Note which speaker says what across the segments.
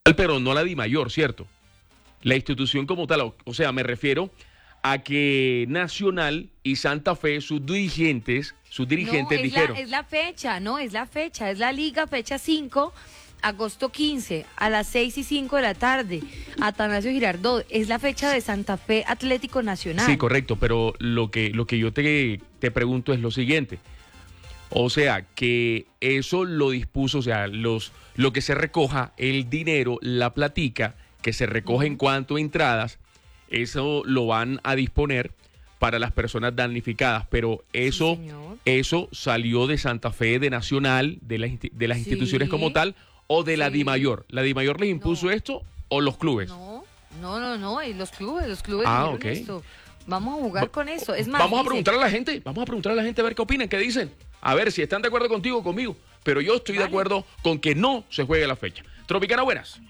Speaker 1: pero no la DIMAYOR, ¿cierto? La institución como tal, o sea, me refiero a que Nacional y Santa Fe, sus dirigentes
Speaker 2: No,
Speaker 1: dijeron.
Speaker 2: es la fecha, no, es la fecha, es la liga, fecha 5, agosto 15, a las 6:05 de la tarde, Atanasio Girardot, es la fecha de Santa Fe Atlético Nacional.
Speaker 1: Sí, correcto, pero lo que yo te pregunto es lo siguiente. O sea, que eso lo dispuso, o sea, lo que se recoja, el dinero, la platica, que se recoge en cuanto a entradas, eso lo van a disponer para las personas damnificadas, pero eso,
Speaker 2: Sí, señor.
Speaker 1: eso salió de Santa Fe, de Nacional, de las
Speaker 2: Sí.
Speaker 1: instituciones como tal, o de la
Speaker 2: Sí.
Speaker 1: DIMAYOR. ¿La DIMAYOR les impuso
Speaker 2: No.
Speaker 1: esto o los clubes?
Speaker 2: No, y los clubes
Speaker 1: Ah,
Speaker 2: dijeron
Speaker 1: ok.
Speaker 2: esto. Vamos a jugar con eso. Es más,
Speaker 1: Vamos a
Speaker 2: dice,
Speaker 1: preguntar a la gente, a ver qué opinan, qué dicen. A ver si están de acuerdo contigo o conmigo. Pero yo estoy de
Speaker 2: Vale.
Speaker 1: acuerdo con que no se juegue la fecha. Tropicana, buenas.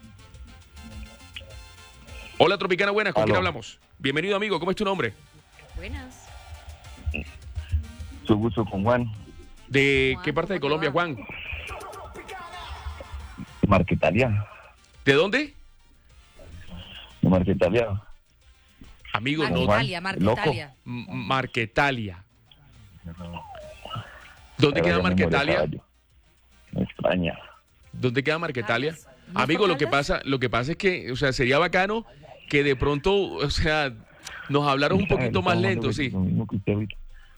Speaker 1: Hola, Tropicana, buenas. ¿Con quién
Speaker 3: Aló.
Speaker 1: hablamos? Bienvenido, amigo. ¿Cómo es tu nombre?
Speaker 2: buenas.
Speaker 3: Su gusto con Juan.
Speaker 1: ¿De
Speaker 2: Juan,
Speaker 1: qué parte de
Speaker 2: ¿cómo te
Speaker 1: Colombia,
Speaker 2: va?
Speaker 1: Juan?
Speaker 3: Marquetalia.
Speaker 1: ¿De dónde?
Speaker 3: De Marquetalia.
Speaker 1: Amigo, no.
Speaker 2: Marquetalia,
Speaker 3: Juan,
Speaker 2: Marquetalia.
Speaker 1: Marquetalia. ¿Dónde
Speaker 3: Era
Speaker 1: queda
Speaker 3: la memoria,
Speaker 1: Marquetalia?
Speaker 3: caballo. Me extraña.
Speaker 1: ¿Dónde queda Marquetalia?
Speaker 2: Caldas. ¿No
Speaker 1: Amigo,
Speaker 2: fue
Speaker 1: lo que
Speaker 2: Caldas?
Speaker 1: pasa es que, o sea, sería bacano que de pronto, o sea, nos hablaron un poquito más lento, sí.
Speaker 3: Lo mismo que usted ahorita.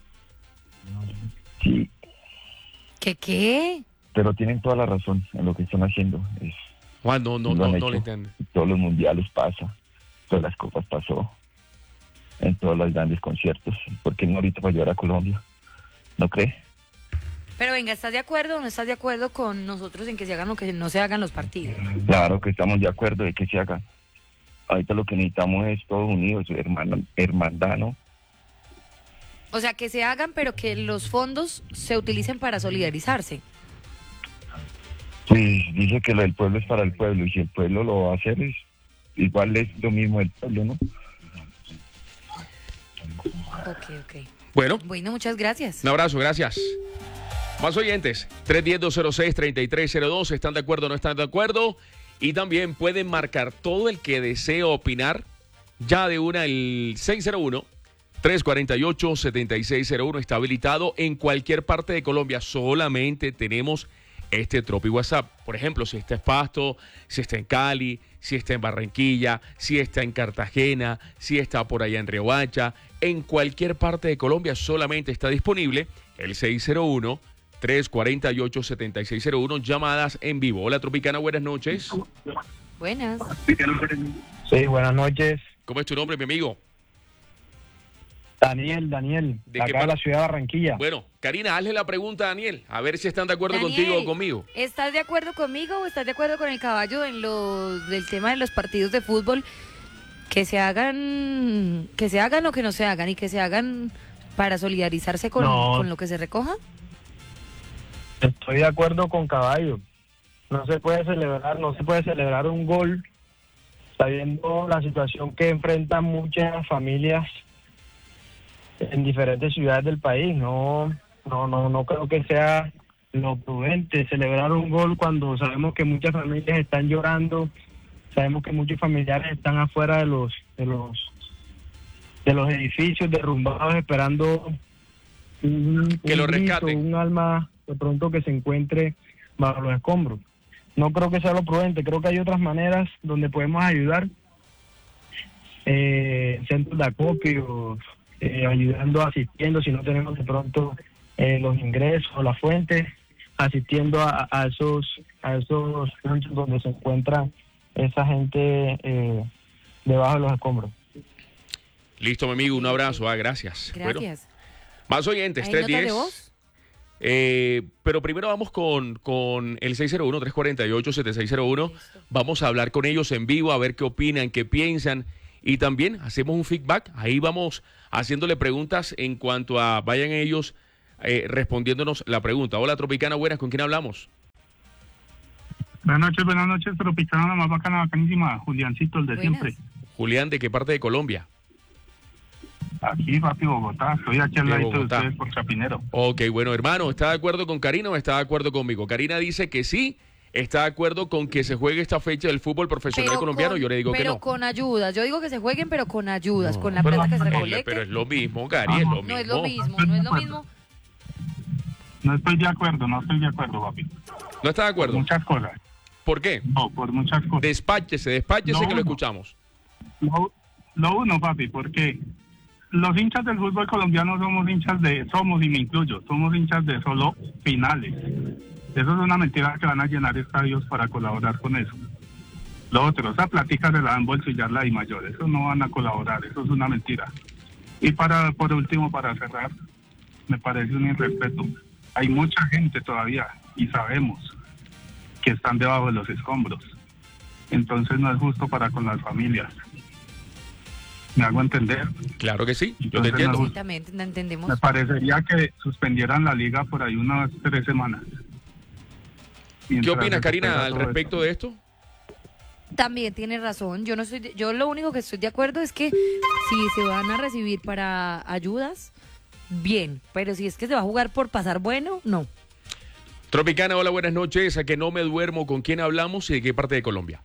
Speaker 3: Sí,
Speaker 2: ¿Qué?
Speaker 3: pero tienen toda la razón en lo que están haciendo.
Speaker 1: Juan, no
Speaker 3: Lo han
Speaker 1: le
Speaker 3: hecho.
Speaker 1: entiendo.
Speaker 3: En todos los mundiales pasa. Todas las copas pasó. En todos los grandes conciertos. ¿Por qué no ahorita para llevar a Colombia? ¿No cree?
Speaker 2: Pero venga, ¿estás de acuerdo o no estás de acuerdo con nosotros en que se hagan o que no se hagan los partidos?
Speaker 3: Claro que estamos de acuerdo de que se haga. Ahorita lo que necesitamos es todos unidos, hermandad, ¿no?
Speaker 2: O sea, que se hagan, pero que los fondos se utilicen para solidarizarse.
Speaker 3: Pues dice que lo del pueblo es para el pueblo, y si el pueblo lo va a hacer, igual es lo mismo el pueblo, ¿no?
Speaker 2: Ok.
Speaker 1: Bueno,
Speaker 2: Bueno, muchas gracias.
Speaker 1: un abrazo, gracias. Más oyentes, 310-206-3302, ¿están de acuerdo o no están de acuerdo? Y también pueden marcar todo el que desee opinar, ya de una el 601-348-7601, está habilitado en cualquier parte de Colombia, solamente tenemos este Tropi WhatsApp. Por ejemplo, si está en Pasto, si está en Cali, si está en Barranquilla, si está en Cartagena, si está por allá en Riohacha, en cualquier parte de Colombia solamente está disponible el 601-348-7601, llamadas en vivo. Hola, Tropicana, buenas noches.
Speaker 2: Buenas.
Speaker 4: Sí, buenas noches.
Speaker 1: ¿Cómo es tu nombre, mi amigo?
Speaker 4: Daniel,
Speaker 1: ¿De
Speaker 4: de
Speaker 1: qué
Speaker 4: acá de la
Speaker 1: parte?
Speaker 4: ciudad de Barranquilla.
Speaker 1: Bueno, Karina, hazle la pregunta a Daniel, a ver si están de acuerdo
Speaker 2: Daniel,
Speaker 1: contigo o conmigo.
Speaker 2: ¿Estás de acuerdo conmigo o estás de acuerdo con el caballo en del tema de los partidos de fútbol? Que se hagan o que no se hagan, y que se hagan para solidarizarse con,
Speaker 4: No.
Speaker 2: con lo que se recoja.
Speaker 4: Estoy de acuerdo con Caballo. No se puede celebrar un gol sabiendo la situación que enfrentan muchas familias en diferentes ciudades del país. No creo que sea lo prudente celebrar un gol cuando sabemos que muchas familias están llorando, sabemos que muchos familiares están afuera de los edificios derrumbados esperando
Speaker 1: Que lo
Speaker 4: un grito,
Speaker 1: rescaten.
Speaker 4: un alma de pronto que se encuentre bajo los escombros. No creo que sea lo prudente, creo que hay otras maneras donde podemos ayudar, centros de acopio, ayudando, asistiendo, si no tenemos de pronto los ingresos o las fuentes, asistiendo a esos puntos donde se encuentra esa gente debajo de los escombros.
Speaker 1: Listo, mi amigo, un abrazo, gracias. Bueno,
Speaker 2: Gracias.
Speaker 1: más oyentes,
Speaker 2: ¿Hay nota de
Speaker 1: 310.
Speaker 2: voz?
Speaker 1: Pero primero vamos con el 601-348-7601.
Speaker 2: Listo.
Speaker 1: Vamos a hablar con ellos en vivo, a ver qué opinan, qué piensan. Y también hacemos un feedback. Ahí vamos haciéndole preguntas en cuanto a vayan ellos respondiéndonos la pregunta. Hola, Tropicana, buenas, ¿con quién hablamos?
Speaker 5: Buenas noches, Tropicana, la más bacana, bacanísima. Juliancito, el de
Speaker 2: Buenas.
Speaker 5: siempre.
Speaker 1: Julián, ¿de qué parte de Colombia?
Speaker 5: Aquí, papi, Bogotá. Estoy aquí al
Speaker 1: De
Speaker 5: ladito de
Speaker 1: Bogotá.
Speaker 5: ustedes por Chapinero.
Speaker 1: Ok, bueno, hermano, ¿está de acuerdo con Karina o está de acuerdo conmigo? Karina dice que sí, ¿está de acuerdo con que se juegue esta fecha del fútbol profesional colombiano? Yo le digo que no.
Speaker 2: Pero con ayudas. Yo digo que se jueguen, pero con ayudas, con la plata que se recolecte.
Speaker 1: Pero es lo mismo, Gary, es lo mismo.
Speaker 2: No es lo mismo, no es lo mismo.
Speaker 5: No estoy de acuerdo, papi.
Speaker 1: ¿No está de acuerdo?
Speaker 5: Por muchas cosas.
Speaker 1: ¿Por qué?
Speaker 5: No, por muchas cosas.
Speaker 1: Despáchese que lo escuchamos.
Speaker 5: Lo uno, papi, porque los hinchas del fútbol colombiano somos, y me incluyo, somos hinchas de solo finales. Eso es una mentira que van a llenar estadios para colaborar con eso. Lo otro, esa plática se la dan bolsillar la DIMAYOR, eso no van a colaborar, eso es una mentira. Y por último, para cerrar, me parece un irrespeto. Hay mucha gente todavía, y sabemos, que están debajo de los escombros. Entonces no es justo para con las familias. ¿Me hago entender?
Speaker 1: Claro que sí, yo te
Speaker 5: Entonces,
Speaker 1: entiendo.
Speaker 2: Exactamente, no entendemos.
Speaker 5: Me parecería que suspendieran la liga por ahí unas 3 semanas.
Speaker 1: ¿Qué opinas, Karina, al respecto de esto?
Speaker 2: También tiene razón. Yo lo único que estoy de acuerdo es que si se van a recibir para ayudas, bien, pero si es que se va a jugar por pasar bueno, no.
Speaker 1: Tropicana, hola, buenas noches. A que no me duermo, ¿con quién hablamos y de qué parte de Colombia?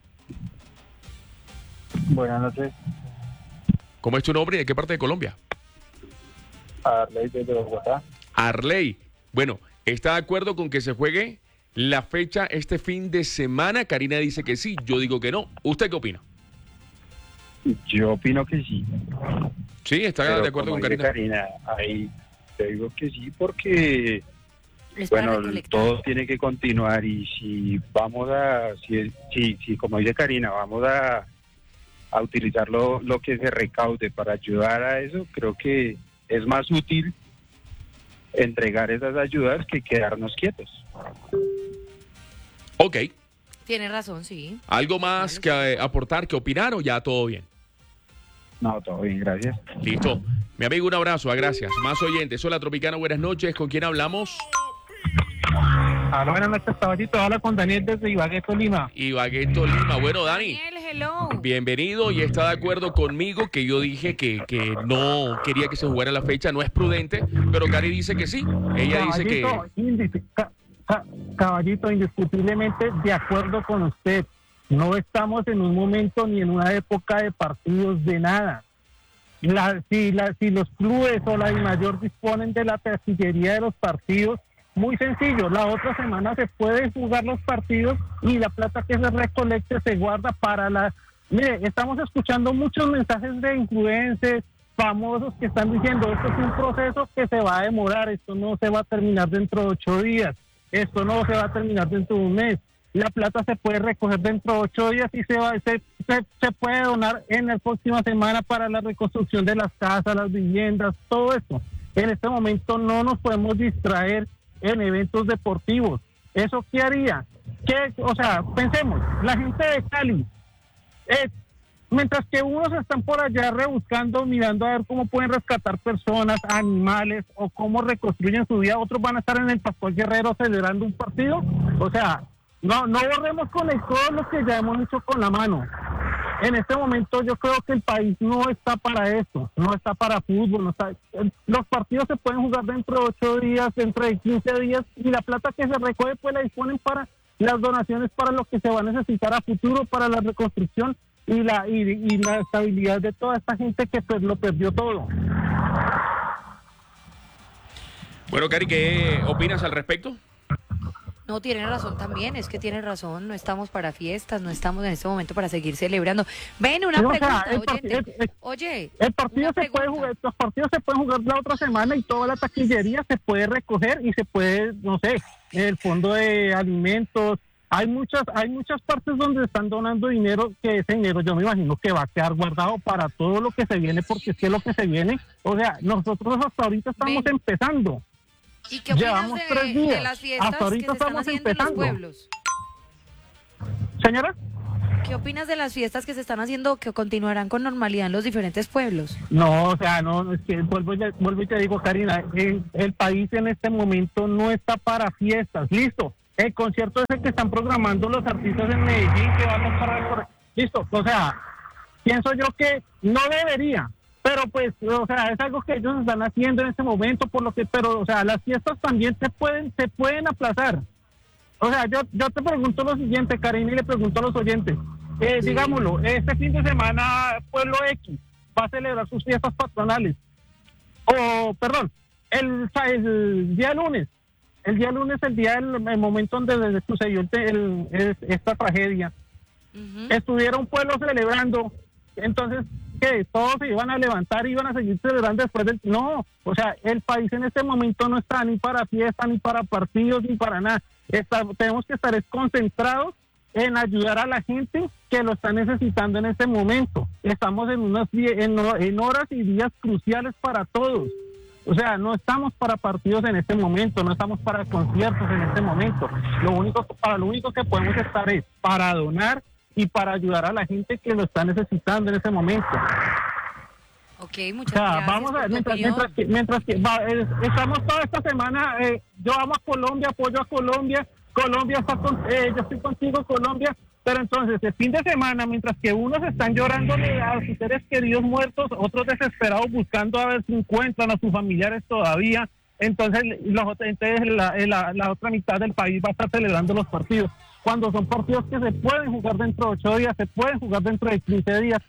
Speaker 4: Buenas noches.
Speaker 1: ¿Cómo es tu nombre y de qué parte de Colombia?
Speaker 4: Arley desde Bogotá.
Speaker 1: Arley. Bueno, ¿está de acuerdo con que se juegue la fecha este fin de semana? Karina dice que sí, yo digo que no. ¿Usted qué opina?
Speaker 3: Yo opino que sí.
Speaker 1: Sí, está
Speaker 3: Pero
Speaker 1: de acuerdo
Speaker 3: como
Speaker 1: con
Speaker 3: dice
Speaker 1: Karina.
Speaker 3: Ahí te digo que sí porque,
Speaker 2: Es para
Speaker 3: bueno,
Speaker 2: recolectar.
Speaker 3: todo tiene que continuar y si vamos a, si como dice Karina, vamos a utilizar lo que se recaude para ayudar a eso, creo que es más útil entregar esas ayudas que quedarnos quietos.
Speaker 1: Ok.
Speaker 2: Tiene razón, sí.
Speaker 1: ¿Algo más que aportar, que opinar o ya todo bien?
Speaker 3: No, todo bien, gracias.
Speaker 1: Listo. Mi amigo, un abrazo, gracias. Más oyentes. Hola, Tropicana, buenas noches. ¿Con quién hablamos?
Speaker 4: Hola, buenas noches, caballito. Habla con Daniel desde Ibagué, Tolima.
Speaker 1: Ibagué, Tolima. Bueno, Dani,
Speaker 2: Daniel, hello.
Speaker 1: bienvenido y está de acuerdo conmigo que yo dije que no quería que se jugara la fecha. No es prudente, pero Cari dice que sí. Ella dice que...
Speaker 4: Caballito, indiscutiblemente de acuerdo con usted. No estamos en un momento ni en una época de partidos de nada. Si los clubes o la DIMAYOR disponen de la taquillería de los partidos, muy sencillo, la otra semana se pueden jugar los partidos y la plata que se recolecte se guarda para la... Mire, estamos escuchando muchos mensajes de influencers famosos que están diciendo esto es un proceso que se va a demorar, esto no se va a terminar dentro de 8 días, esto no se va a terminar dentro de un mes. La plata se puede recoger dentro de 8 días y se puede donar en la próxima semana para la reconstrucción de las casas, las viviendas, todo esto. En este momento no nos podemos distraer en eventos deportivos. ¿Eso qué haría? O sea, pensemos, la gente de Cali, mientras que unos están por allá rebuscando, mirando a ver cómo pueden rescatar personas, animales, o cómo reconstruyen su vida, otros van a estar en el Pascual Guerrero celebrando un partido. O sea, no borremos con el codo lo que ya hemos hecho con la mano. En este momento yo creo que el país no está para eso, no está para fútbol. Los partidos se pueden jugar dentro de 8 días, dentro de 15 días, y la plata que se recoge pues la disponen para las donaciones, para lo que se va a necesitar a futuro, para la reconstrucción y la estabilidad de toda esta gente que pues lo perdió todo.
Speaker 1: Bueno, Cari, ¿qué opinas al respecto?
Speaker 2: No, tiene razón también, es que tiene razón, no estamos para fiestas, no estamos en este momento para seguir celebrando. Ven, una pregunta, oyente.
Speaker 4: El partido se puede jugar, los partidos se pueden jugar la otra semana y toda la taquillería se puede recoger y se puede, no sé, el fondo de alimentos. Hay muchas partes donde están donando dinero, que ese dinero yo me imagino que va a quedar guardado para todo lo que se viene, porque es que lo que se viene, o sea, nosotros hasta ahorita estamos empezando.
Speaker 2: ¿Y qué opinas
Speaker 4: Llevamos 3 días.
Speaker 2: de las fiestas
Speaker 4: hasta ahorita
Speaker 2: que se están
Speaker 4: estamos
Speaker 2: haciendo en los
Speaker 4: empezando.
Speaker 2: pueblos?
Speaker 4: Señora.
Speaker 2: ¿Qué opinas de las fiestas que se están haciendo, que continuarán con normalidad en los diferentes pueblos?
Speaker 4: No, o sea, no, es que vuelvo y te digo, Karina, el país en este momento no está para fiestas. Listo, el concierto ese que están programando los artistas en Medellín, que van a estar... Listo, o sea, pienso yo que no debería. Pero pues, o sea, es algo que ellos están haciendo en este momento, pero, o sea, las fiestas también se pueden aplazar.
Speaker 5: O sea, yo te pregunto lo siguiente, Karina, y le pregunto a los oyentes. Digámoslo, este fin de semana Pueblo X va a celebrar sus fiestas patronales. O, perdón, el día lunes. El día lunes, el momento donde sucedió esta tragedia. Estuviera un pueblo celebrando. Entonces, ¿qué? Todos se iban a levantar y iban a seguir celebrando después del... No, o sea, el país en este momento no está ni para fiesta, ni para partidos, ni para nada. Tenemos que estar concentrados en ayudar a la gente que lo está necesitando en este momento. Estamos en horas y días cruciales para todos. O sea, no estamos para partidos en este momento, no estamos para conciertos en este momento. Lo único que podemos estar es para donar y para ayudar a la gente que lo está necesitando en ese momento.
Speaker 2: Ok, muchas gracias.
Speaker 5: Vamos a ver, mientras que estamos toda esta semana, yo amo a Colombia, apoyo a Colombia, Colombia está yo estoy contigo, Colombia, pero entonces el fin de semana, mientras que unos están llorándole a sus seres queridos muertos, otros desesperados buscando a ver si encuentran a sus familiares todavía, entonces la otra mitad del país va a estar celebrando los partidos, cuando son partidos que se pueden jugar dentro de 8 días, se pueden jugar dentro de 15 días,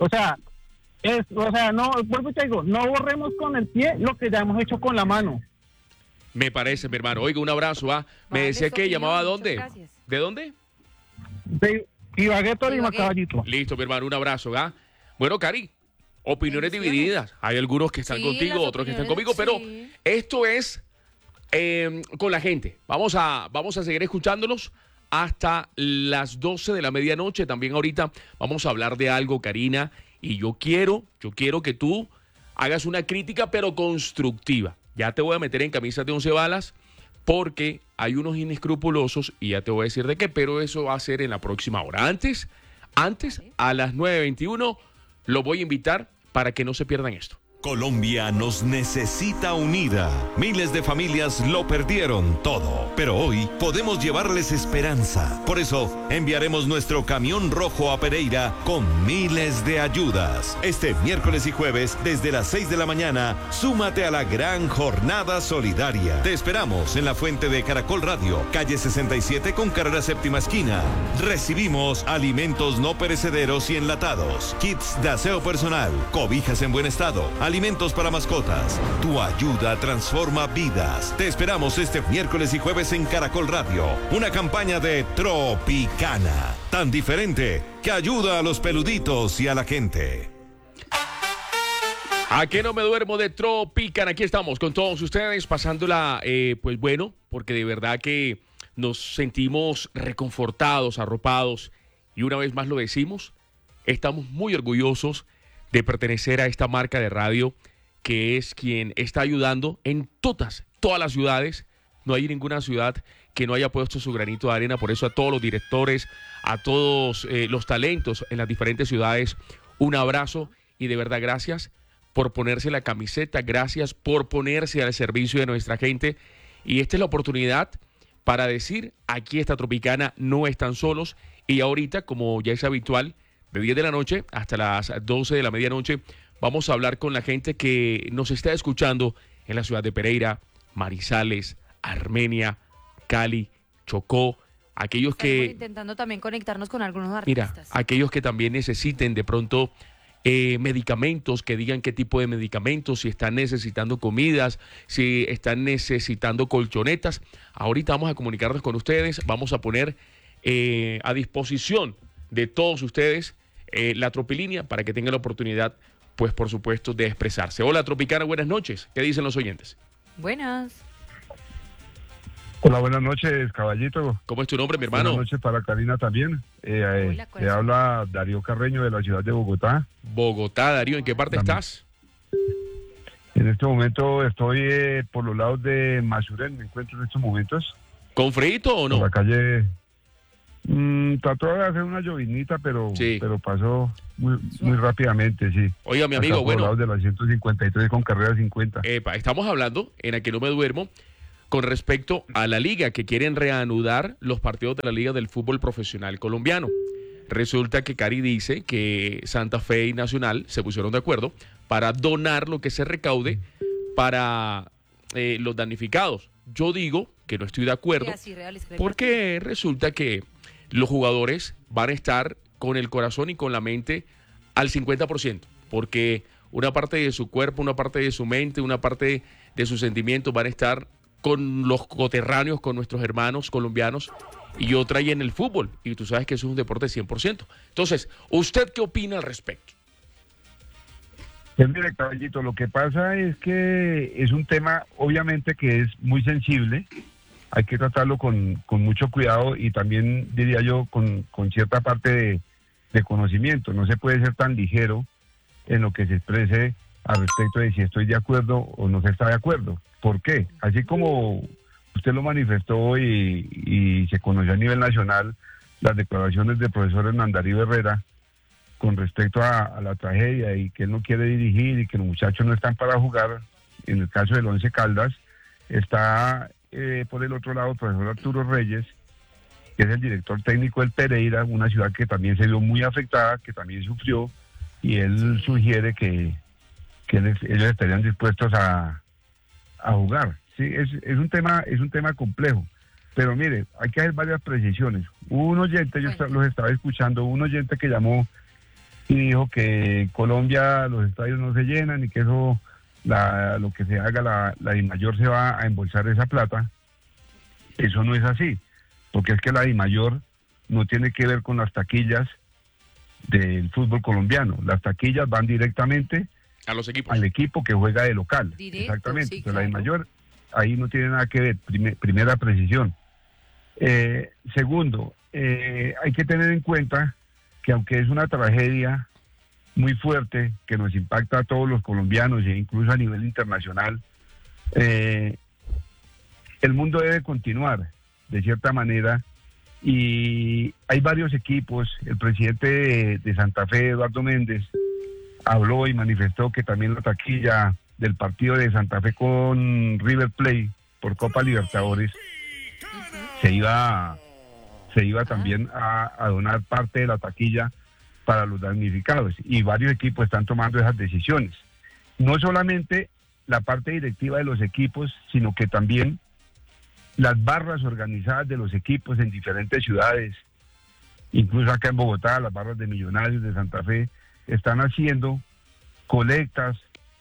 Speaker 5: no, vuelvo y te digo, no borremos con el pie lo que ya hemos hecho con la mano.
Speaker 1: Me parece, mi hermano. Oiga, un abrazo, ¿ah? Me decía que llamaba ¿a dónde? ¿De dónde?
Speaker 5: De Ibagué, Tolima, Caballito.
Speaker 1: Listo, mi hermano, un abrazo, ¿ah? Bueno, Cari, opiniones divididas. Hay algunos que están contigo, otros que están conmigo, pero esto es con la gente. Vamos a seguir escuchándolos hasta las 12 de la medianoche. También ahorita vamos a hablar de algo, Karina, y yo quiero que tú hagas una crítica, pero constructiva. Ya te voy a meter en camisas de 11 balas porque hay unos inescrupulosos y ya te voy a decir de qué, pero eso va a ser en la próxima hora. Antes, a las 9:21, lo voy a invitar para que no se pierdan esto.
Speaker 6: Colombia nos necesita unida. Miles de familias lo perdieron todo, pero hoy podemos llevarles esperanza. Por eso, enviaremos nuestro camión rojo a Pereira con miles de ayudas. Este miércoles y jueves, desde las 6 de la mañana, súmate a la gran jornada solidaria. Te esperamos en la fuente de Caracol Radio, calle 67 con carrera séptima esquina. Recibimos alimentos no perecederos y enlatados, kits de aseo personal, cobijas en buen estado, alimentos para mascotas. Tu ayuda transforma vidas. Te esperamos este miércoles y jueves en Caracol Radio. Una campaña de Tropicana. Tan diferente que ayuda a los peluditos y a la gente.
Speaker 1: ¿A qué no me duermo de Tropicana? Aquí estamos con todos ustedes, pasándola, pues bueno, porque de verdad que nos sentimos reconfortados, arropados. Y una vez más lo decimos, estamos muy orgullosos de pertenecer a esta marca de radio que es quien está ayudando en todas las ciudades. No hay ninguna ciudad que no haya puesto su granito de arena. Por eso a todos los directores, a todos los talentos en las diferentes ciudades, un abrazo y de verdad gracias por ponerse la camiseta, gracias por ponerse al servicio de nuestra gente. Y esta es la oportunidad para decir, aquí está Tropicana, no están solos. Y ahorita, como ya es habitual, de 10 de la noche hasta las 12 de la medianoche, vamos a hablar con la gente que nos está escuchando en la ciudad de Pereira, Manizales, Armenia, Cali, Chocó, aquellos
Speaker 2: Estamos intentando también conectarnos con algunos artistas.
Speaker 1: Mira, aquellos que también necesiten de pronto medicamentos, que digan qué tipo de medicamentos, si están necesitando comidas, si están necesitando colchonetas. Ahorita vamos a comunicarnos con ustedes, vamos a poner a disposición de todos ustedes la Tropilínea para que tengan la oportunidad, pues por supuesto, de expresarse. Hola Tropicana, buenas noches. ¿Qué dicen los oyentes?
Speaker 2: Buenas.
Speaker 7: Hola, buenas noches, caballito.
Speaker 1: ¿Cómo es tu nombre, mi hermano?
Speaker 7: Buenas noches para Karina también.
Speaker 2: Hola,
Speaker 7: le habla Darío Carreño de la ciudad de Bogotá.
Speaker 1: Bogotá, Darío, ¿en qué parte estás?
Speaker 7: En este momento estoy por los lados de Masurén, me encuentro en estos momentos.
Speaker 1: ¿Con frío o no?
Speaker 7: Por la calle... trató de hacer una llovinita, pero pasó muy rápidamente, sí.
Speaker 1: Oiga, mi amigo, bueno.
Speaker 7: Por los lados de la 153 con carrera 50.
Speaker 1: Estamos hablando, en A que no me duermo, con respecto a la liga, que quieren reanudar los partidos de la liga del fútbol profesional colombiano. Resulta que Cari dice que Santa Fe y Nacional se pusieron de acuerdo para donar lo que se recaude para los damnificados. Yo digo, que no estoy de acuerdo, porque resulta que los jugadores van a estar con el corazón y con la mente al 50%, porque una parte de su cuerpo, una parte de su mente, una parte de sus sentimientos van a estar con los coterráneos, con nuestros hermanos colombianos, y otra ahí en el fútbol, y tú sabes que eso es un deporte 100%. Entonces, ¿usted qué opina al respecto?
Speaker 7: Pues mire, caballito, lo que pasa es que es un tema, obviamente, que es muy sensible. Hay que tratarlo con mucho cuidado y también, diría yo, con cierta parte de conocimiento. No se puede ser tan ligero en lo que se exprese al respecto de si estoy de acuerdo o no se está de acuerdo. ¿Por qué? Así como usted lo manifestó y se conoció a nivel nacional las declaraciones del profesor Hernán Darío Herrera con respecto a la tragedia y que él no quiere dirigir y que los muchachos no están para jugar, en el caso del Once Caldas, está por el otro lado el profesor Arturo Reyes, que es el director técnico del Pereira, una ciudad que también se vio muy afectada, que también sufrió, y él sugiere que ellos estarían dispuestos a jugar. Sí, es un tema complejo, pero mire, hay que hacer varias precisiones. Un oyente, yo los estaba escuchando, un oyente que llamó y dijo que en Colombia los estadios no se llenan y que eso, lo que se haga, la DIMAYOR se va a embolsar esa plata. Eso no es así, porque es que la DIMAYOR no tiene que ver con las taquillas del fútbol colombiano. Las taquillas van directamente
Speaker 1: a los equipos,
Speaker 7: al equipo que juega de local.
Speaker 2: Directo,
Speaker 7: exactamente.
Speaker 2: Sí,
Speaker 7: Entonces,
Speaker 2: claro.
Speaker 7: la DIMAYOR ahí no tiene nada que ver. Primera precisión. Segundo, hay que tener en cuenta que aunque es una tragedia muy fuerte que nos impacta a todos los colombianos e incluso a nivel internacional, el mundo debe continuar de cierta manera y hay varios equipos. El presidente de Santa Fe, Eduardo Méndez, habló y manifestó que también la taquilla del partido de Santa Fe con River Plate por Copa Libertadores se iba también a donar parte de la taquilla para los damnificados, y varios equipos están tomando esas decisiones. No solamente la parte directiva de los equipos, sino que también las barras organizadas de los equipos en diferentes ciudades, incluso acá en Bogotá, las barras de Millonarios, de Santa Fe, están haciendo colectas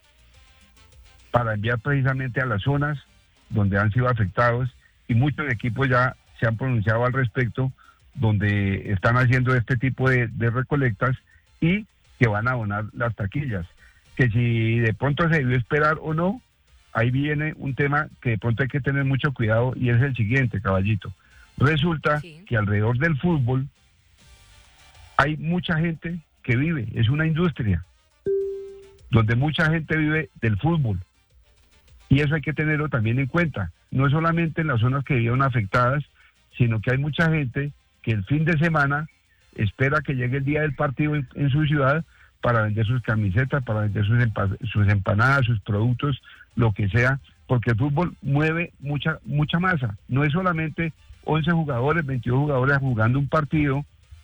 Speaker 7: para enviar precisamente a las zonas donde han sido afectados, y muchos equipos ya se han pronunciado al respecto, donde están haciendo este tipo de recolectas y que van a donar las taquillas. Que si de pronto se debió esperar o no, ahí viene un tema que de pronto hay que tener mucho cuidado, y es el siguiente, caballito. Resulta que alrededor del fútbol hay mucha gente que vive, es una industria, donde mucha gente vive del fútbol. Y eso hay que tenerlo también en cuenta, no solamente en las zonas que vieron afectadas, sino que hay mucha gente que el fin de semana espera que llegue el día del partido en su ciudad para vender sus camisetas, para vender sus empanadas, sus productos, lo que sea, porque el fútbol mueve mucha masa. No es solamente 11 jugadores, 22 jugadores jugando un partido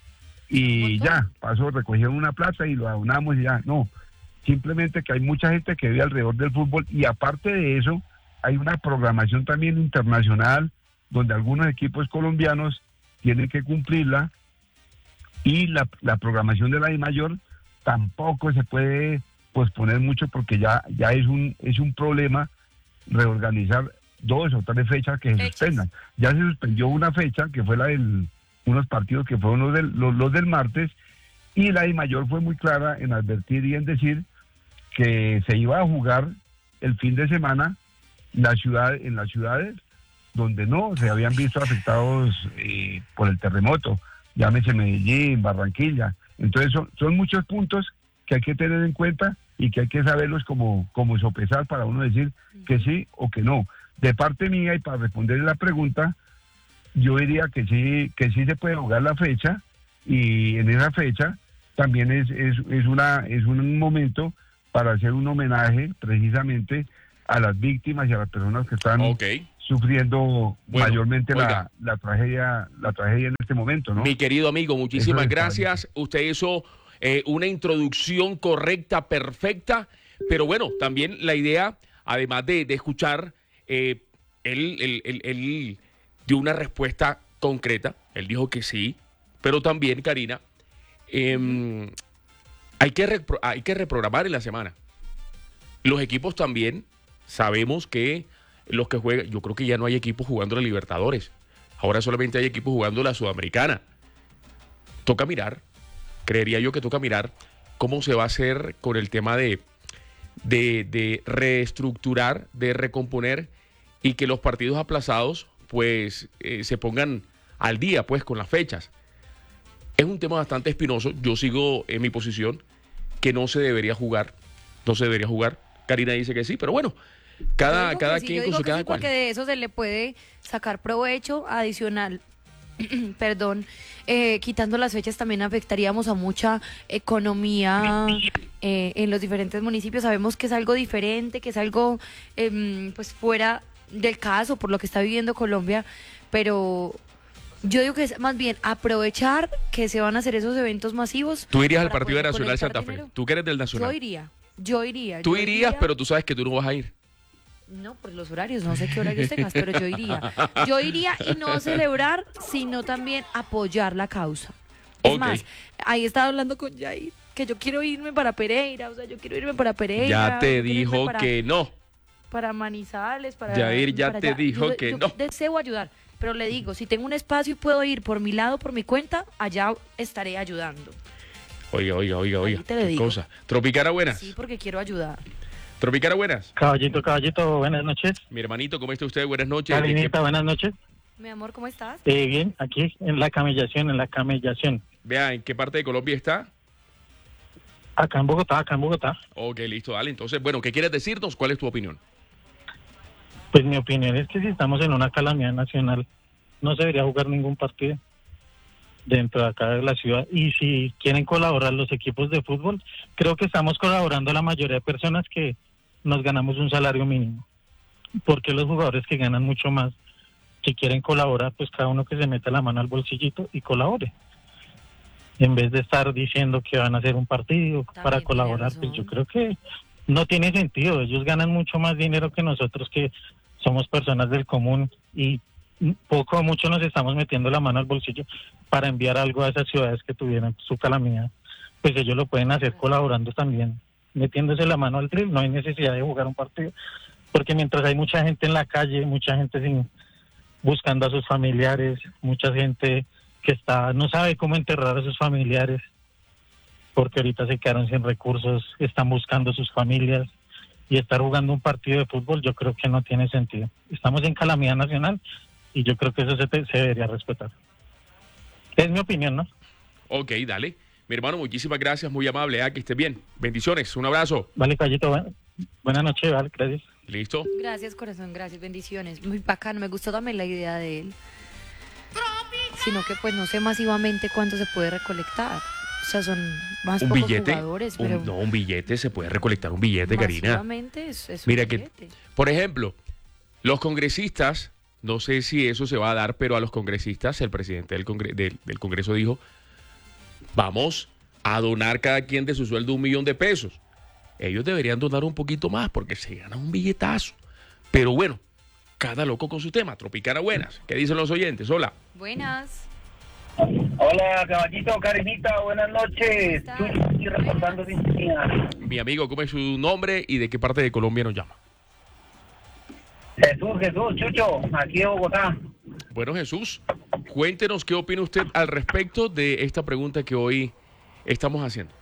Speaker 7: y ya, pasó, recogieron una plata y lo adonamos y ya. No, simplemente que hay mucha gente que vive alrededor del fútbol, y aparte de eso, hay una programación también internacional donde algunos equipos colombianos tienen que cumplirla, y la programación de la DIMAYOR tampoco se puede posponer mucho, porque ya es un problema reorganizar 2 o 3 fechas que se suspendan. Ya se suspendió una fecha, que fue la de unos partidos que fueron los del martes, y la DIMAYOR fue muy clara en advertir y en decir que se iba a jugar el fin de semana en las ciudades donde no se habían visto afectados por el terremoto, llámese Medellín, Barranquilla. Entonces son muchos puntos que hay que tener en cuenta y que hay que saberlos como sopesar para uno decir que sí o que no. De parte mía, y para responderle la pregunta, yo diría que sí se puede jugar la fecha, y en esa fecha también es un momento para hacer un homenaje precisamente a las víctimas y a las personas que están sufriendo mayormente la tragedia en este momento, ¿no?
Speaker 1: Mi querido amigo, muchísimas gracias. Usted hizo una introducción correcta, perfecta, pero bueno, también la idea, además de escuchar él dio una respuesta concreta, él dijo que sí, pero también, Karina, hay que reprogramar en la semana. Los equipos también, sabemos que los que juegan, yo creo que ya no hay equipos jugando la Libertadores, ahora solamente hay equipos jugando la Sudamericana. Toca mirar, creería yo que toca mirar cómo se va a hacer con el tema de reestructurar, de recomponer y que los partidos aplazados pues se pongan al día pues con las fechas. Es un tema bastante espinoso. Yo sigo en mi posición que no se debería jugar. Karina dice que sí, pero bueno, cada quien con su cada cual.
Speaker 2: Porque de eso se le puede sacar provecho adicional. Perdón, quitando las fechas también afectaríamos a mucha economía en los diferentes municipios. Sabemos que es algo diferente, que es algo pues fuera del caso por lo que está viviendo Colombia, pero yo digo que es más bien aprovechar que se van a hacer esos eventos masivos.
Speaker 1: Tú irías al partido de Nacional Santa Fe, tú que eres del Nacional.
Speaker 2: Yo iría.
Speaker 1: Tú irías, pero tú sabes que tú no vas a ir.
Speaker 2: No, por los horarios, no sé qué horarios tengas, pero yo iría. Yo iría y no celebrar, sino también apoyar la causa. Es más, ahí estaba hablando con Jair, que yo quiero irme para Pereira,
Speaker 1: Ya te dijo que no.
Speaker 2: Para Manizales, para
Speaker 1: Jair ya te dijo que no.
Speaker 2: Yo deseo ayudar, pero le digo, si tengo un espacio y puedo ir por mi lado, por mi cuenta, allá estaré ayudando.
Speaker 1: Oiga,
Speaker 2: qué
Speaker 1: digo. Cosa. Tropicana, buenas.
Speaker 2: Sí, porque quiero ayudar.
Speaker 1: Tropicana, buenas.
Speaker 8: Caballito, buenas noches.
Speaker 1: Mi hermanito, ¿cómo está usted? Buenas noches.
Speaker 8: Carinita, buenas noches.
Speaker 2: Mi amor, ¿cómo estás?
Speaker 8: Bien, aquí en la camellación.
Speaker 1: Vea, ¿en qué parte de Colombia está?
Speaker 8: Acá en Bogotá.
Speaker 1: Ok, listo, dale. Entonces, bueno, ¿qué quieres decirnos? ¿Cuál es tu opinión?
Speaker 8: Pues mi opinión es que si estamos en una calamidad nacional, no se debería jugar ningún partido dentro de acá de la ciudad. Y si quieren colaborar los equipos de fútbol, creo que estamos colaborando la mayoría de personas que nos ganamos un salario mínimo. Porque los jugadores que ganan mucho más, si quieren colaborar, pues cada uno que se meta la mano al bolsillito y colabore. En vez de estar diciendo que van a hacer un partido para colaborar, pues yo creo que no tiene sentido. Ellos ganan mucho más dinero que nosotros, que somos personas del común, y poco o mucho nos estamos metiendo la mano al bolsillo para enviar algo a esas ciudades que tuvieran su calamidad. Pues ellos lo pueden hacer colaborando también, metiéndose la mano al drill. No hay necesidad de jugar un partido, porque mientras hay mucha gente en la calle, mucha gente buscando a sus familiares, mucha gente que no sabe cómo enterrar a sus familiares, porque ahorita se quedaron sin recursos, están buscando sus familias, y estar jugando un partido de fútbol yo creo que no tiene sentido. Estamos en calamidad nacional y yo creo que eso se debería respetar. Es mi opinión, ¿no?
Speaker 1: Ok, dale. Mi hermano, muchísimas gracias, muy amable, que estés bien. Bendiciones, un abrazo.
Speaker 8: Vale, Callito, buenas noches, vale, gracias.
Speaker 1: ¿Listo?
Speaker 2: Gracias, corazón, gracias, bendiciones. Muy bacano, me gustó también la idea de él. Sino que pues no sé masivamente cuánto se puede recolectar. O sea, son más pocos jugadores. Pero
Speaker 1: un billete, se puede recolectar un billete, Karina.
Speaker 2: Masivamente es
Speaker 1: Mira
Speaker 2: un billete.
Speaker 1: Por ejemplo, los congresistas, no sé si eso se va a dar, pero a los congresistas, el presidente del Congreso dijo, vamos a donar cada quien de su sueldo 1 millón de pesos. Ellos deberían donar un poquito más porque se gana un billetazo. Pero bueno, cada loco con su tema. Tropicana, buenas. ¿Qué dicen los oyentes? Hola.
Speaker 2: Buenas.
Speaker 9: Hola, caballito, Karinita, buenas noches. Estoy reportando sintonía.
Speaker 1: Mi amigo, ¿cómo es su nombre y de qué parte de Colombia nos llama?
Speaker 9: Jesús, Chucho, aquí de Bogotá.
Speaker 1: Bueno, Jesús, cuéntenos qué opina usted al respecto de esta pregunta que hoy estamos haciendo.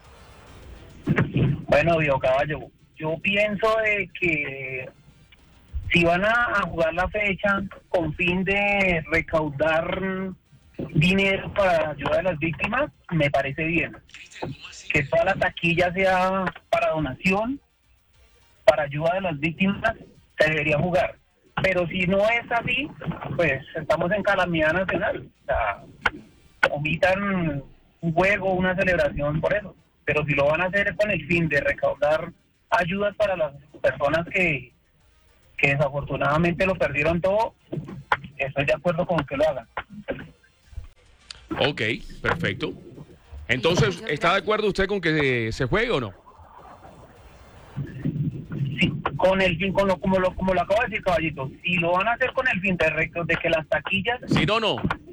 Speaker 9: Bueno, viejo caballo, yo pienso de que si van a jugar la fecha con fin de recaudar dinero para ayuda a las víctimas, me parece bien. Que toda la taquilla sea para donación, para ayuda de las víctimas, se debería jugar. Pero si no es así, pues estamos en calamidad nacional. O sea, omitan un juego, una celebración por eso. Pero si lo van a hacer con el fin de recaudar ayudas para las personas que desafortunadamente lo perdieron todo, estoy de acuerdo con que lo hagan.
Speaker 1: Ok, perfecto. Entonces, ¿está de acuerdo usted con que se juegue o no?
Speaker 9: Sí, con el fin, como lo acabo de decir, Caballito, si lo van a hacer con el fin de que las taquillas...
Speaker 1: Sí, no.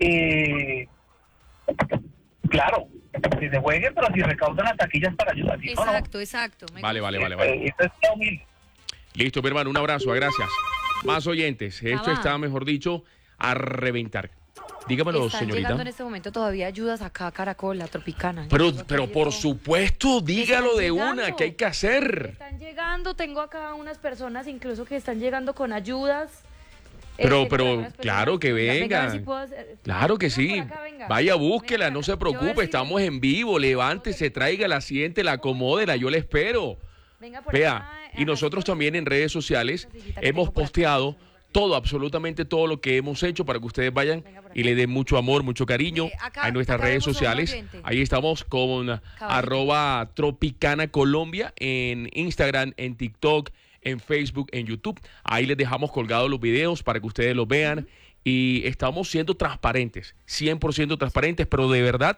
Speaker 9: Claro, que se juegue, pero si recaudan las taquillas para ayudar. Si
Speaker 2: Exacto.
Speaker 1: Vale.
Speaker 9: Esto es humilde.
Speaker 1: Listo, mi hermano, un abrazo, gracias. Más oyentes, esto está, mejor dicho, a reventar. Dígamelo,
Speaker 2: Están
Speaker 1: señorita.
Speaker 2: llegando en este momento todavía ayudas acá a Caracol, la Tropicana.
Speaker 1: Pero por supuesto, dígalo de una, ¿qué hay que hacer?
Speaker 2: Están llegando, tengo acá unas personas incluso que están llegando con ayudas.
Speaker 1: Pero claro que vengan. Claro que sí. Vaya, búsquela, no se preocupe, estamos en vivo, levántese, tráigala, siéntela, acomódela, yo le espero. Vea, y nosotros también en redes sociales hemos posteado todo, absolutamente todo lo que hemos hecho para que ustedes vayan y le den mucho amor, mucho cariño a nuestras redes sociales. Ahí estamos con @Tropicana Colombia en Instagram, en TikTok, en Facebook, en YouTube. Ahí les dejamos colgados los videos para que ustedes los vean. Y estamos siendo transparentes, 100% transparentes, pero de verdad,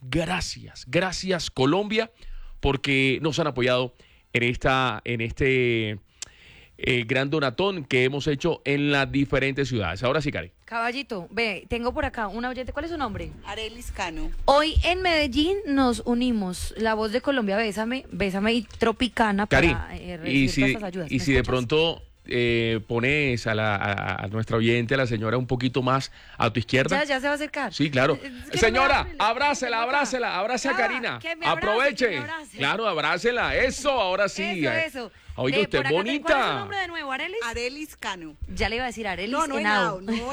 Speaker 1: gracias Colombia, porque nos han apoyado en este gran donatón que hemos hecho en las diferentes ciudades. Ahora sí, Cari.
Speaker 2: Caballito, ve, tengo por acá una oyente. ¿Cuál es su nombre?
Speaker 10: Arelis Cano.
Speaker 2: Hoy en Medellín nos unimos La Voz de Colombia, Bésame y Tropicana
Speaker 1: Cari,
Speaker 2: para recibir todas estas ayudas.
Speaker 1: y si de pronto pones a nuestra oyente, a la señora, un poquito más a tu izquierda.
Speaker 2: Ya se va a acercar.
Speaker 1: Sí, claro. Señora,
Speaker 2: no
Speaker 1: abrace a Karina. Aproveche. Claro, abrácela. Eso, ahora sí.
Speaker 2: Eso.
Speaker 1: Oiga, usted es bonita.
Speaker 2: ¿Cuál es su nombre de nuevo, Arelis?
Speaker 10: Arelis Cano.
Speaker 2: Ya le iba a decir Arelis
Speaker 10: No,
Speaker 2: Henao.
Speaker 10: no.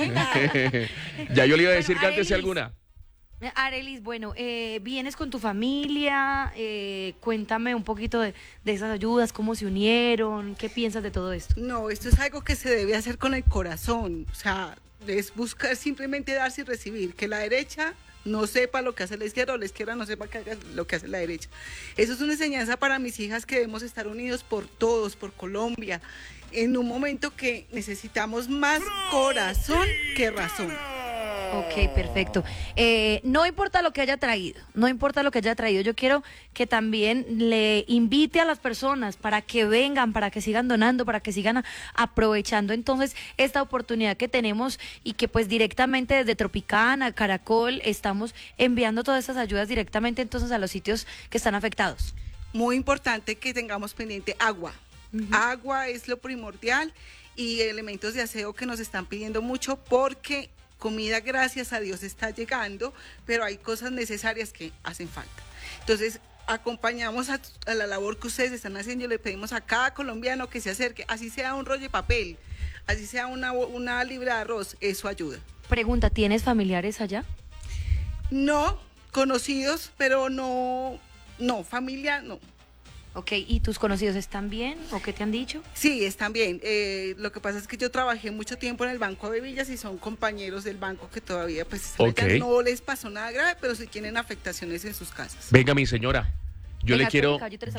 Speaker 1: Ya yo le iba a decir que antes sea alguna.
Speaker 2: Arelis, bueno, vienes con tu familia, cuéntame un poquito de esas ayudas, cómo se unieron, qué piensas de todo esto.
Speaker 10: No, esto es algo que se debe hacer con el corazón, o sea, es buscar simplemente darse y recibir, que la derecha no sepa lo que hace la izquierda o la izquierda no sepa lo que hace la derecha. Eso es una enseñanza para mis hijas, que debemos estar unidos por todos, por Colombia, en un momento que necesitamos más corazón que razón.
Speaker 2: Ok, perfecto. No importa lo que haya traído, yo quiero que también le invite a las personas para que vengan, para que sigan donando, para que sigan aprovechando entonces esta oportunidad que tenemos y que pues directamente desde Tropicana, Caracol, estamos enviando todas esas ayudas directamente entonces a los sitios que están afectados.
Speaker 10: Muy importante que tengamos pendiente agua. Agua es lo primordial y elementos de aseo que nos están pidiendo mucho, porque comida, gracias a Dios, está llegando, pero hay cosas necesarias que hacen falta. Entonces, acompañamos a la labor que ustedes están haciendo y le pedimos a cada colombiano que se acerque, así sea un rollo de papel, así sea una libra de arroz, eso ayuda.
Speaker 2: Pregunta, ¿tienes familiares allá?
Speaker 10: No, conocidos, pero no, familia no.
Speaker 2: Ok, ¿y tus conocidos están bien o qué te han dicho?
Speaker 10: Sí, están bien. Lo que pasa es que yo trabajé mucho tiempo en el Banco de Villas y son compañeros del banco que todavía pues no les pasó nada grave, pero sí tienen afectaciones en sus casas.
Speaker 1: Venga, mi señora, yo le quiero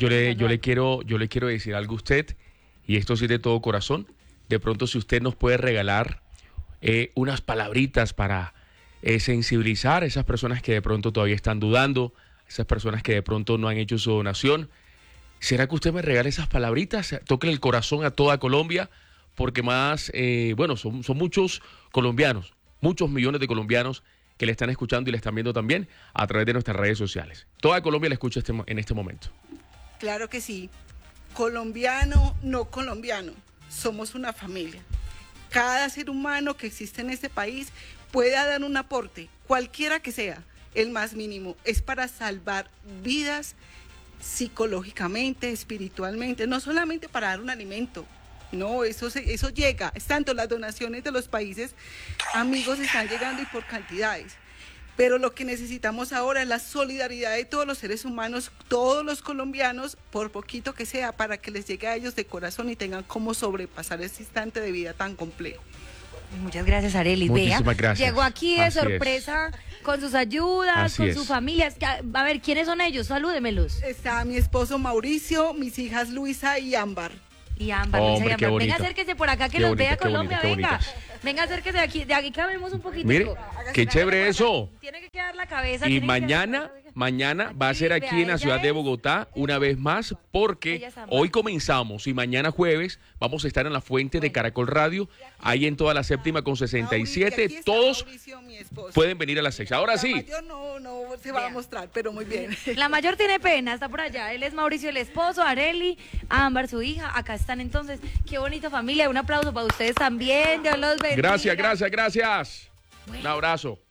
Speaker 1: decir algo a usted, y esto sí de todo corazón. De pronto, si usted nos puede regalar unas palabritas para sensibilizar a esas personas que de pronto todavía están dudando, esas personas que de pronto no han hecho su donación. ¿Será que usted me regala esas palabritas? Toque el corazón a toda Colombia, porque más, son muchos colombianos, muchos millones de colombianos que le están escuchando y le están viendo también a través de nuestras redes sociales. Toda Colombia le escucha en este momento.
Speaker 10: Claro que sí. Colombiano, no colombiano, somos una familia. Cada ser humano que existe en este país puede dar un aporte, cualquiera que sea, el más mínimo, es para salvar vidas psicológicamente, espiritualmente, no solamente para dar un alimento. No, eso llega, es tanto las donaciones de los países amigos están llegando y por cantidades, pero lo que necesitamos ahora es la solidaridad de todos los seres humanos, todos los colombianos, por poquito que sea, para que les llegue a ellos de corazón y tengan cómo sobrepasar este instante de vida tan complejo.
Speaker 2: Muchas gracias, Arelis.
Speaker 1: Muchísimas gracias.
Speaker 2: Llegó aquí de sorpresa con sus ayudas, con su familia. A ver, ¿quiénes son ellos? Salúdemelos.
Speaker 10: Está mi esposo Mauricio, mis hijas Luisa y Ámbar.
Speaker 2: Luisa y Ámbar. Venga, acérquese por acá que los vea Colombia, venga. Venga, acérquese de aquí cabemos un poquito.
Speaker 1: Mire, qué chévere eso.
Speaker 2: Tiene que quedar la cabeza.
Speaker 1: Y mañana Mañana va a ser aquí en la ciudad de Bogotá, una vez más, porque hoy comenzamos y mañana jueves vamos a estar en la fuente de Caracol Radio, ahí en toda la séptima con 67. Todos pueden venir a las 6. Ahora sí.
Speaker 10: La mayor no se va a mostrar, pero muy bien.
Speaker 2: La mayor tiene pena, está por allá. Él es Mauricio, el esposo, Areli, Ámbar, su hija. Acá están entonces. Qué bonita familia. Un aplauso para ustedes también. Dios los bendiga.
Speaker 1: Gracias.
Speaker 2: Bueno.
Speaker 1: Un abrazo.